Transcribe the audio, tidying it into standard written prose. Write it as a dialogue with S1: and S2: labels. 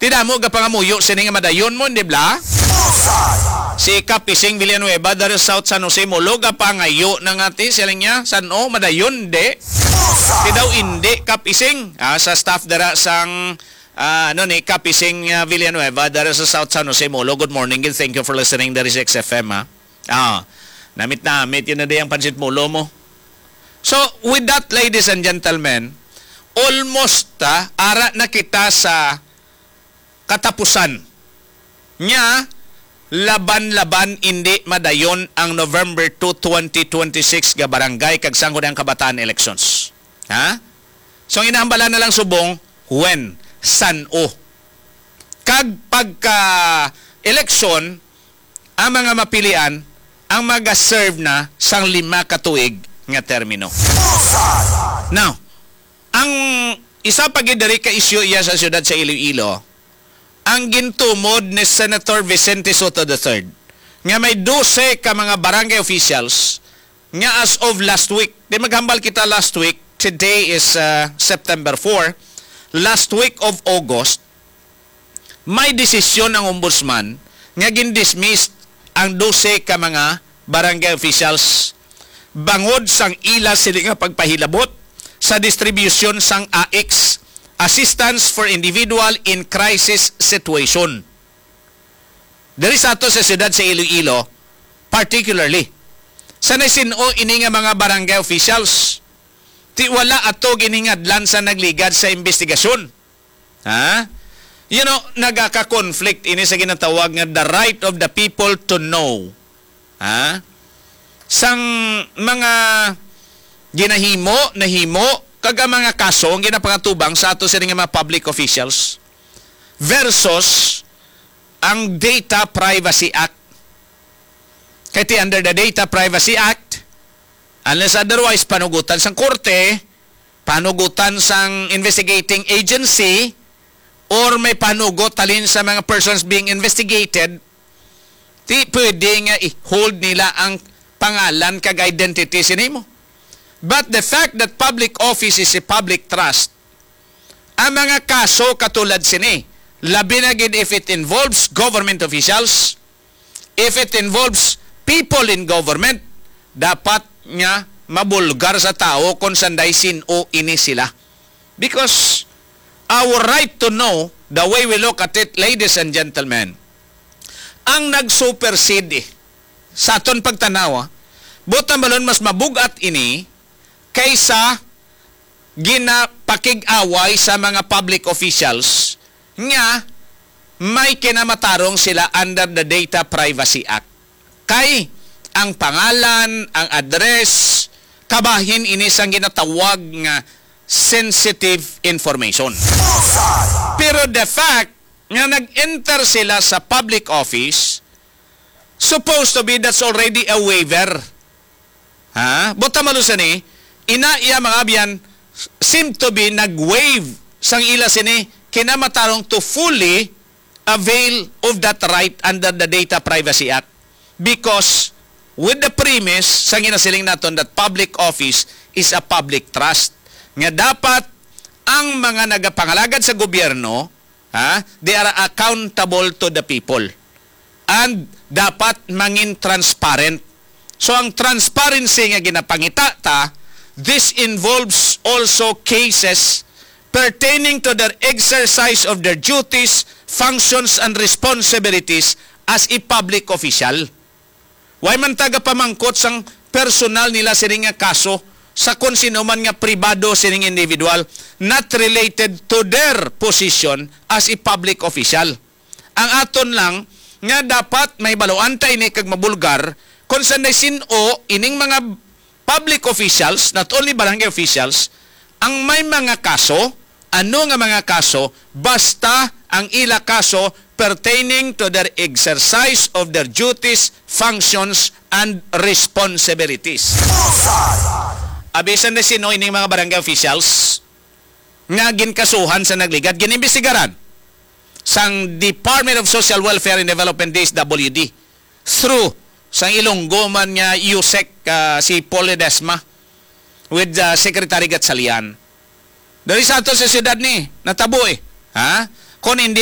S1: Tidamo ka pangamuyo sini nga madayon mo, di ba? Si Kapising Villanueva dari South San Jose mo loga pangayo nang ati silang niya sano madayon de. Tidaw indi Kapising sa staff dara sang Kapising Villanueva dari sa South San Jose mo. Good morning and thank you for listening dari sa XFM ha. Namit yun na di ang pansit mulo mo. So, with that, ladies and gentlemen, almost ara na kita sa katapusan nya laban-laban hindi madayon ang November 2, 2026 ga barangay kag Sangguniang Kabataan elections. Ha? So, inaambala na lang subong when, san o. Kag pagka-eleksyon, ang mga mapilian ang mag-serve na sang 5 katuig nga termino. Now, ang isa pagidari ka isyu iya sa siyudad sa Iloilo, ang gintumod ni Senator Vicente Soto III, nga may 12 ka mga barangay officials, nga as of last week, di maghambal kita last week, today is September 4, last week of August, may desisyon ang ombudsman nga gindismiss ang 12 ka mga barangay officials bangod sang ila sila nga pagpahilabot sa distribution sang AX, Assistance for Individual in Crisis Situation. Dari sa ato sa siyudad sa Iloilo, particularly, sa nasino ini nga mga barangay officials, ti wala ato giningadlan sa nagligad sa investigasyon. Ha? You know, nagaka-conflict ini sa ginatawag nga the right of the people to know. Ha? Sang mga nahimo, kaga mga kaso ang ginapangatubang sa ato sa mga public officials versus ang Data Privacy Act. Kaya under the Data Privacy Act, unless otherwise panugutan sang korte, panugutan sang investigating agency, or may panugot talin sa mga persons being investigated, di pwede nga i-hold nila ang pangalan kag identity sinimo. But the fact that public office is a public trust, ang mga kaso katulad sini, labi na gid if it involves government officials, if it involves people in government, dapat nga mabulgar sa tao kung sanday sino ini sila. Because our right to know, the way we look at it, ladies and gentlemen, ang nag-supersede sa aton pagtanawa, buta malon mas mabugat ini kaysa ginapakig-away sa mga public officials nga may kinamatarong sila under the Data Privacy Act. Kay ang pangalan, ang address, kabahin ini sang ginatawag nga sensitive information. Pero the fact nga nag-enter sila sa public office, supposed to be that's already a waiver. Ha? Buta malusan iya mga abyan seem to be nag-waive sang ila sini kinamatarong to fully avail of that right under the Data Privacy Act. Because with the premise sang ginasiling naton that public office is a public trust, nga dapat ang mga nagapangalagad sa gobyerno, they are accountable to the people. And dapat mangin transparent. So ang transparency nga ginapangita ta, this involves also cases pertaining to their exercise of their duties, functions, and responsibilities as a public official. Way man taga pamangkot sang personal nila sining nga kaso sa kung sino man nga pribado sining individual not related to their position as a public official. Ang aton lang nga dapat may baluan ta ini kag mabulgar kung saan sino ining mga public officials, not only barangay officials, ang may mga kaso, ano nga mga kaso, basta ang ila kaso pertaining to their exercise of their duties, functions, and responsibilities. Abisan na sino ining mga barangay officials nga ginkasuhan sa nagligad, ginimbestigaran sang Department of Social Welfare and Development DSWD through sang Ilonggo man nga USEC si Paul Ledesma with Secretary Gatsalian. Dari sa ato sa siyudad ni natabo ha? Kung hindi